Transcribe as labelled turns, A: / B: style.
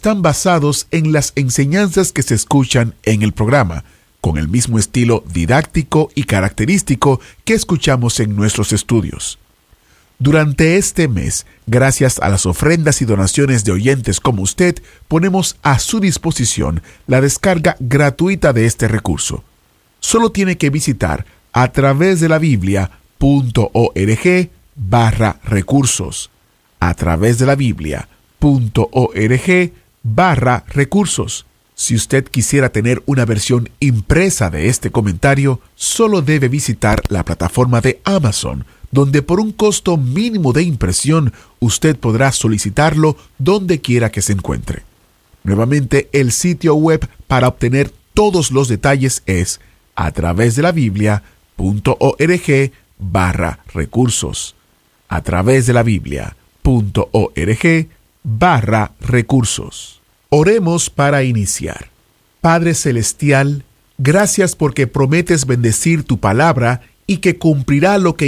A: están basados en las enseñanzas que se escuchan en el programa, con el mismo estilo didáctico y característico que escuchamos en nuestros estudios. Durante este mes, gracias a las ofrendas y donaciones de oyentes como usted, ponemos a su disposición la descarga gratuita de este recurso. Solo tiene que visitar a través de la Biblia.org/recursos. A través de la Biblia.org/recursos. Si usted quisiera tener una versión impresa de este comentario, solo debe visitar la plataforma de Amazon, donde por un costo mínimo de impresión usted podrá solicitarlo donde quiera que se encuentre. Nuevamente, el sitio web para obtener todos los detalles es a través de la Biblia.org/recursos. A través de la Biblia.org/recursos. Oremos para iniciar. Padre Celestial, gracias porque prometes bendecir tu palabra y que cumplirá lo que